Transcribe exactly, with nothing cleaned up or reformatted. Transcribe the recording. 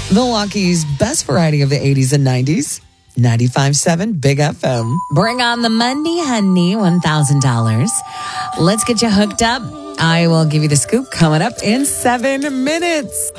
Milwaukee's best variety of the eighties and nineties. ninety-five point seven Big F M. Bring on the Monday, honey, one thousand dollars. Let's get you hooked up. I will give you the scoop coming up in seven minutes.